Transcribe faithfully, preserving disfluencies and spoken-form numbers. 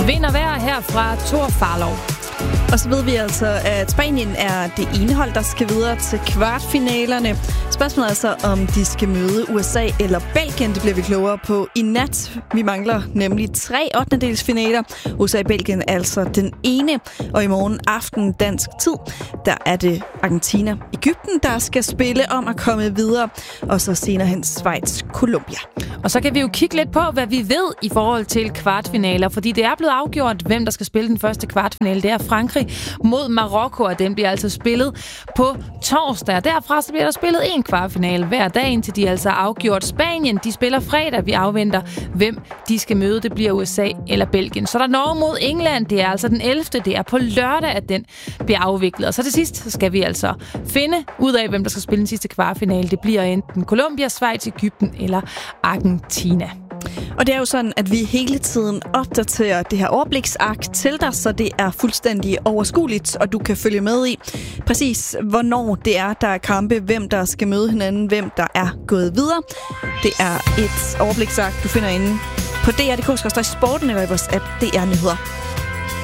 Vind og vejr her fra Thor Farlov. Og så ved vi altså, at Spanien er det ene hold, der skal videre til kvartfinalerne. Spørgsmålet er altså, om de skal møde U S A eller Belgien. Det bliver vi klogere på i nat. Vi mangler nemlig tre ottendedelsfinaler. U S A og Belgien er altså den ene. Og i morgen aften dansk tid, der er det Argentina, Egypten, der skal spille om at komme videre. Og så senere hen Schweiz, Colombia. Og så kan vi jo kigge lidt på, hvad vi ved i forhold til kvartfinaler. Fordi det er blevet afgjort, hvem der skal spille den første kvartfinale. Det er Frankrig mod Marokko, og den bliver altså spillet på torsdag. Derfra så bliver der spillet en kvartfinale hver dag, indtil de altså afgjort. Spanien, de spiller fredag. Vi afventer, hvem de skal møde. Det bliver U S A eller Belgien. Så der er Norge mod England. Det er altså den ellevte. Det er på lørdag, at den bliver afviklet. Og så til sidst så skal vi altså finde ud af, hvem der skal spille den sidste kvartfinale. Det bliver enten Colombia, Schweiz, Egypten eller Argentina. Og det er jo sådan, at vi hele tiden opdaterer det her overbliksark til dig, så det er fuldstændig overskueligt, og du kan følge med i præcis, hvornår det er, der er kampe, hvem der skal møde hinanden, hvem der er gået videre. Det er et overbliksark, du finder inde på D R punktum d k skråstreg sporten eller i vores app D R Nyheder.